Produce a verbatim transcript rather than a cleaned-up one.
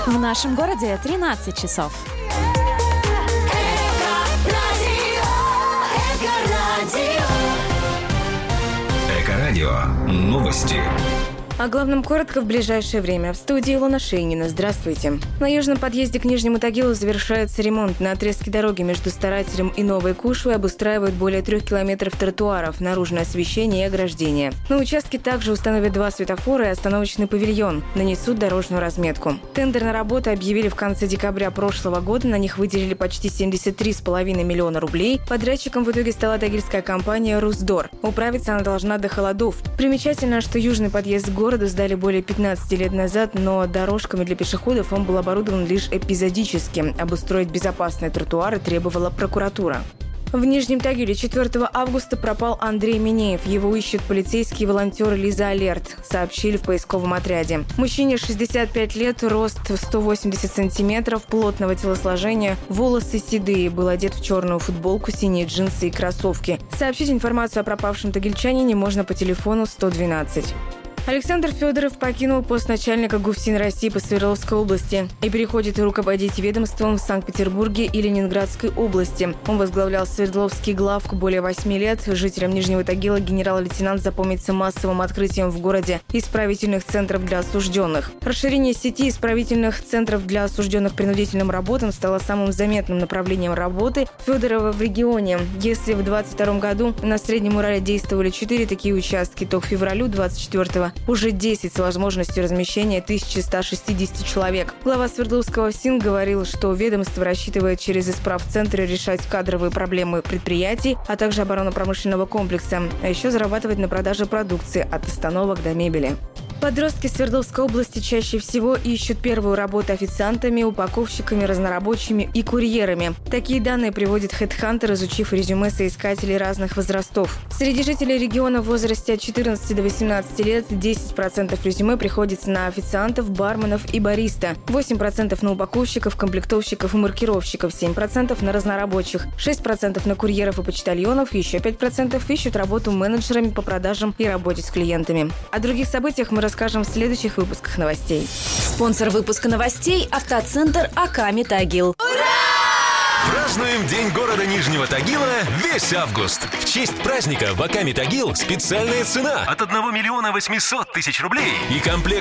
В нашем городе тринадцать часов. Эко-радио. Новости. О главном коротко в ближайшее время. В студии Илона Шейнина. Здравствуйте. На южном подъезде к Нижнему Тагилу завершается ремонт. На отрезке дороги между Старателем и Новой Кушвой обустраивают более трех километров тротуаров, наружное освещение и ограждение. На участке также установят два светофора и остановочный павильон. Нанесут дорожную разметку. Тендер на работы объявили в конце декабря прошлого года. На них выделили почти семьдесят три с половиной миллиона рублей. Подрядчиком в итоге стала тагильская компания «Руздор». Управиться она должна до холодов. Примечательно, что южный подъезд к городу сдали более пятнадцати лет назад, но дорожками для пешеходов он был оборудован лишь эпизодически. Обустроить безопасные тротуары требовала прокуратура. В Нижнем Тагиле четвёртого августа пропал Андрей Минеев. Его ищут полицейские волонтеры «Лиза Алерт», сообщили в поисковом отряде. Мужчине шестьдесят пять лет, рост сто восемьдесят сантиметров, плотного телосложения, волосы седые, был одет в черную футболку, синие джинсы и кроссовки. Сообщить информацию о пропавшем тагильчанине можно по телефону сто двенадцать. Александр Федоров покинул пост начальника ГУФСИН России по Свердловской области и переходит руководить ведомством в Санкт-Петербурге и Ленинградской области. Он возглавлял Свердловский главк более восьми лет. Жителям Нижнего Тагила генерал-лейтенант запомнится массовым открытием в городе исправительных центров для осужденных. Расширение сети исправительных центров для осужденных принудительным работам стало самым заметным направлением работы Федорова в регионе. Если в двадцать втором году на Среднем Урале действовали четыре такие участки, то к февралю двадцать четвёртого уже десять с возможностью размещения тысячи ста шестидесяти человек. Глава Свердловского ФСИН говорил, что ведомство рассчитывает через исправцентры решать кадровые проблемы предприятий, а также оборонно-промышленного комплекса, а еще зарабатывать на продаже продукции от остановок до мебели. Подростки Свердловской области чаще всего ищут первую работу официантами, упаковщиками, разнорабочими и курьерами. Такие данные приводит HeadHunter, изучив резюме соискателей разных возрастов. Среди жителей региона в возрасте от четырнадцати до восемнадцати лет десять процентов резюме приходится на официантов, барменов и бариста, восемь процентов на упаковщиков, комплектовщиков и маркировщиков, семь процентов на разнорабочих, шесть процентов на курьеров и почтальонов, еще пять процентов ищут работу менеджерами по продажам и работе с клиентами. О других событиях мы расскажем расскажем в следующих выпусках новостей. Спонсор выпуска новостей – автоцентр «Аками Тагил». Празднуем День города Нижнего Тагила весь август. В честь праздника в Аками Тагил специальная цена от одного миллиона восьмисот тысяч рублей и комплект